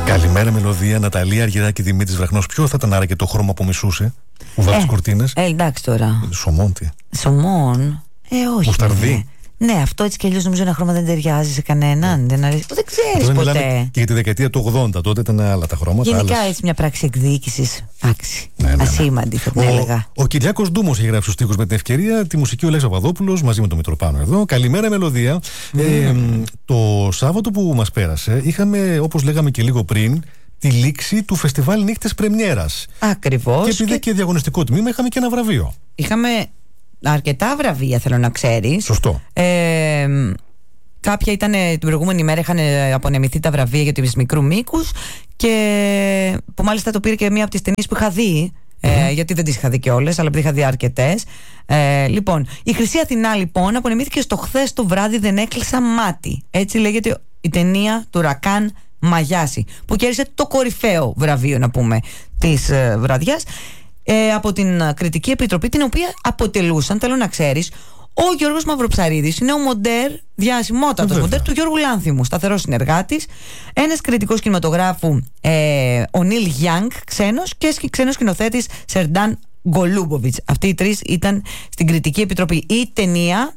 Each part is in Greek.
Καλημέρα, Μελωδία, Ναταλία Αργυράκη, Δημήτρης Βραχνός. Ποιο θα ήταν άραγε το χρώμα που μισούσε, που βάλει τις κουρτίνες? Εντάξει τώρα. Σωμόντι. Σωμόν. Όχι. Μουσταρδί. Ναι, αυτό έτσι κι αλλιώς νομίζω ένα χρώμα δεν ταιριάζει σε κανέναν. Δεν ξέρεις ποτέ. Και για τη δεκαετία του 80, τότε ήταν άλλα τα χρώματα. Γενικά έτσι μια πράξη εκδίκησης. Εντάξει. Ασήμαντη, θα την έλεγα. Ο Κυριάκος Ντούμος έχει γράψει τους στίχους με την ευκαιρία. Τη μουσική ο Λέξης Παπαδόπουλος μαζί με τον Μητροπάνο εδώ. Καλημέρα, Μελωδία. Το Σάββατο που μας πέρασε είχαμε, όπως λέγαμε και λίγο πριν, τη λήξη του φεστιβάλ Νύχτες Πρεμιέρας. Ακριβώς. Και επειδή και διαγωνιστικό τμήμα είχαμε και ένα βραβείο. Είχαμε αρκετά βραβεία, θέλω να ξέρεις. Σωστό. Κάποια ήταν την προηγούμενη μέρα, είχαν απονεμηθεί τα βραβεία για τους μικρού μήκους, και που μάλιστα το πήρε και μία από τις ταινίες που είχα δει. Γιατί δεν τις είχα δει και όλες, αλλά επειδή είχα δει αρκετές. Λοιπόν, η Χρυσή Αθηνά λοιπόν απονεμήθηκε στο χθες το βράδυ Δεν έκλεισα μάτι. Έτσι λέγεται η ταινία του Ρακάν Μαγιάση, που κέρδισε το κορυφαίο βραβείο, να πούμε, της βραδιάς, από την Κριτική Επιτροπή, την οποία αποτελούσαν, θέλω να ξέρεις, ο Γιώργος Μαυροψαρίδης, είναι ο μοντέρ, διασημότατος μοντέρ του Γιώργου Λάνθιμου, σταθερός συνεργάτης, ένας κριτικός κινηματογράφου, ο Νίλ Γιάνγκ, ξένος, και ξένος σκηνοθέτης Σερντάν Γκολούμποβιτς. Αυτοί οι τρεις ήταν στην Κριτική Επιτροπή. Η ταινία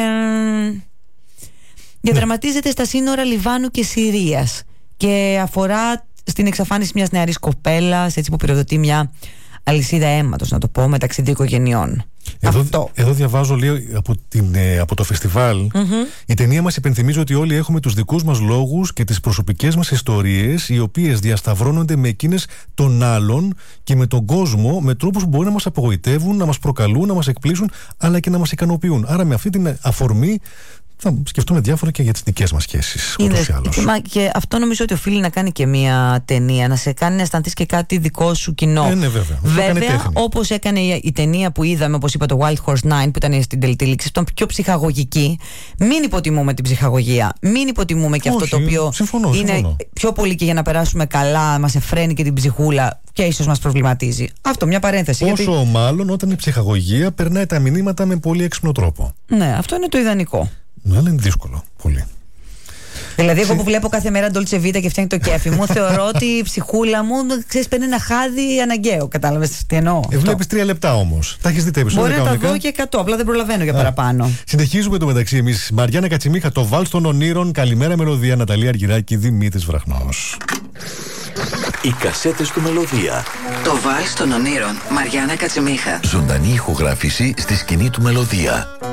διαδραματίζεται στα σύνορα Λιβάνου και Συρίας και αφορά στην εξαφάνιση μιας νεαρής κοπέλας, έτσι, που πυροδοτεί μια αλυσίδα αίματος, να το πω, μεταξύ δύο οικογενειών. Εδώ διαβάζω λίγο από το φεστιβάλ. Η ταινία μας υπενθυμίζει ότι όλοι έχουμε τους δικούς μας λόγους και τις προσωπικές μας ιστορίες, οι οποίες διασταυρώνονται με εκείνες των άλλων και με τον κόσμο, με τρόπους που μπορεί να μας απογοητεύουν, να μας προκαλούν, να μας εκπλήσουν, αλλά και να μας ικανοποιούν. Άρα με αυτή την αφορμή θα σκεφτούμε διάφορα και για τις δικές μας σχέσεις. Και αυτό νομίζω ότι οφείλει να κάνει και μια ταινία, να σε κάνει να αισθανθείς και κάτι δικό σου κοινό. Ναι, βέβαια. Βέβαια, όπως έκανε η ταινία που είδαμε, όπως είπα, το Wild Horse 9, που ήταν στην τελική λήξη, ήταν πιο ψυχαγωγική. Μην υποτιμούμε την ψυχαγωγία. Μην υποτιμούμε και αυτό το οποίο είναι πιο πολύ και για να περάσουμε καλά, μας εφραίνει και την ψυχούλα και ίσως μας προβληματίζει. Αυτό, μια παρένθεση. Όσο μάλλον όταν η ψυχαγωγία περνάει τα μηνύματα με πολύ έξυπνο τρόπο. Ναι, αυτό είναι το ιδανικό. Ναι, αλλά είναι δύσκολο. Πολύ. Δηλαδή, εγώ που βλέπω κάθε μέρα Dolce Vita και φτιάχνει το κέφι μου, θεωρώ ότι η ψυχούλα μου, ξέρεις, παίρνει ένα χάδι αναγκαίο. Κατάλαβες τι εννοώ? Βλέπεις 3 λεπτά όμως. Τα έχεις δει τα επεισόδια? Μπορεί να τα δω και 100, απλά δεν προλαβαίνω για παραπάνω. Συνεχίζουμε το μεταξύ εμείς. Μαριάννα Κατσιμίχα, το Βάλς των Ονείρων. Καλημέρα, Μελωδία, Ναταλία Αργυράκη, Δημήτρης Βραχνός. Οι κασέτες του Μελωδία. Το Βάλς των Ονείρων, Μαριάννα Κατσιμίχα. Ζωντανή ηχογράφηση στη σκηνή του Μελωδία.